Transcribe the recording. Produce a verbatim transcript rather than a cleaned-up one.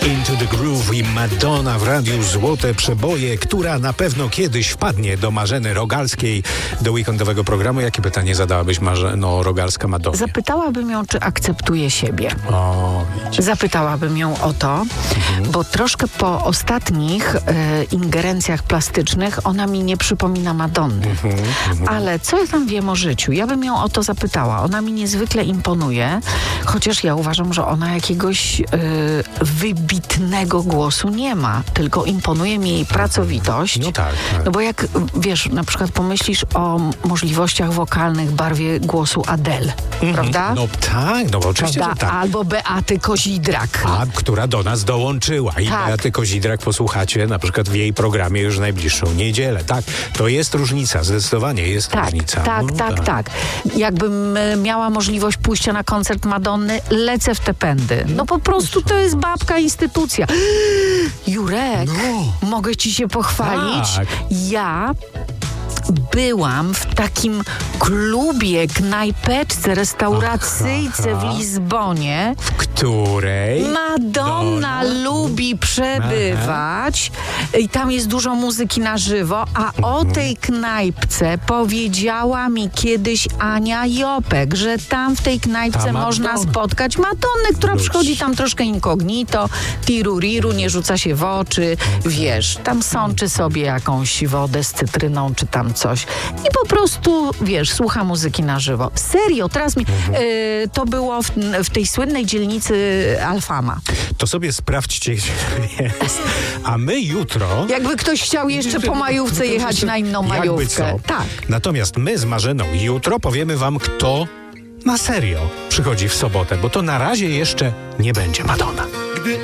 Into the Groove i Madonna w radiu Złote Przeboje, która na pewno kiedyś wpadnie do Marzeny Rogalskiej, do weekendowego programu. Jakie pytanie zadałabyś Marzeno Rogalska Madonnie? Zapytałabym ją, czy akceptuje siebie. O, widzisz. Zapytałabym ją o to, mhm. bo troszkę po ostatnich e, ingerencjach plastycznych ona mi nie przypomina Madonny. Mhm, mhm. Ale co ja tam wiem o życiu? Ja bym ją o to zapytała. Ona mi niezwykle imponuje, chociaż ja uważam, że ona jakiegoś e, wybitnego głosu nie ma, tylko imponuje mi jej pracowitość. No tak, tak. No bo jak, wiesz, na przykład pomyślisz o możliwościach wokalnych, barwie głosu Adele, mhm. prawda? No tak, no bo oczywiście, że tak. Albo Beaty Kozidrak. A, która do nas dołączyła. I tak. Beaty Kozidrak posłuchacie na przykład w jej programie już najbliższą niedzielę. Tak, to jest różnica, zdecydowanie jest tak, różnica. Tak, no, tak, tak, tak. Jakbym miała możliwość pójścia na koncert Madonny, lecę w te pędy. No po prostu to jest babka instytucja. Jurek, no. mogę ci się pochwalić? Tak. Ja byłam w takim klubie, knajpeczce, restauracyjce aha, aha. w Lizbonie. W której Madonna Dona. lubi przebywać aha. i tam jest dużo muzyki na żywo, a mhm. o tej knajpce powiedziała mi kiedyś Ania Jopek, że tam w tej knajpce można spotkać Madonnę, która Luć. przychodzi tam troszkę incognito, tiruriru, nie rzuca się w oczy, okay. wiesz, tam sączy sobie jakąś wodę z cytryną, czy tam coś. I po prostu, wiesz, słucha muzyki na żywo. Serio, teraz mi... Mhm. Y, to było w, w tej słynnej dzielnicy Alfama. To sobie sprawdźcie, gdzie jest. A my jutro... Jakby ktoś chciał jeszcze po majówce jechać na inną majówkę. Tak. Natomiast my z Marzeną jutro powiemy wam, kto na serio przychodzi w sobotę, bo to na razie jeszcze nie będzie Madonna.